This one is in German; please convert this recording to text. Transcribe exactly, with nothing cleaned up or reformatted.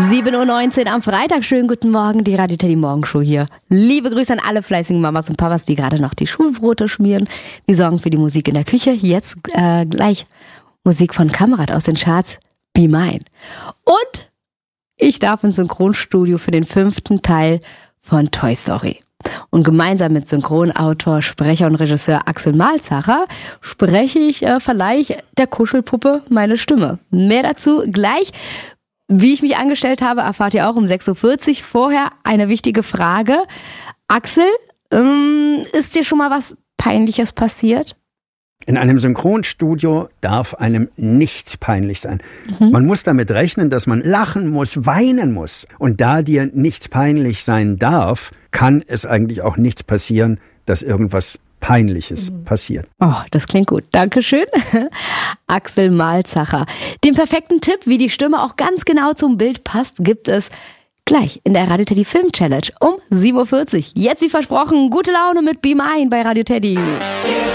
sieben Uhr neunzehn am Freitag. Schönen guten Morgen, die Radio Teddy Morgenshow hier. Liebe Grüße an alle fleißigen Mamas und Papas, die gerade noch die Schulbrote schmieren. Wir sorgen für die Musik in der Küche. Jetzt äh, gleich Musik von Kamerad aus den Charts, Be Mine. Und ich darf ins Synchronstudio für den fünften Teil von Toy Story. Und gemeinsam mit Synchronautor, Sprecher und Regisseur Axel Malzacher spreche ich, äh, verleihe ich der Kuschelpuppe meine Stimme. Mehr dazu gleich. Wie ich mich angestellt habe, erfahrt ihr auch um sechs Uhr vierzig. Vorher eine wichtige Frage. Axel, ähm, ist dir schon mal was Peinliches passiert? In einem Synchronstudio darf einem nichts peinlich sein. Mhm. Man muss damit rechnen, dass man lachen muss, weinen muss. Und da dir nichts peinlich sein darf, kann es eigentlich auch nichts passieren, dass irgendwas Peinliches mhm. passiert. Oh, das klingt gut. Dankeschön. Axel Malzacher. Den perfekten Tipp, wie die Stimme auch ganz genau zum Bild passt, gibt es gleich in der Radio Teddy Film Challenge um sieben Uhr vierzig. Jetzt wie versprochen, gute Laune mit Be Mine bei Radio Teddy.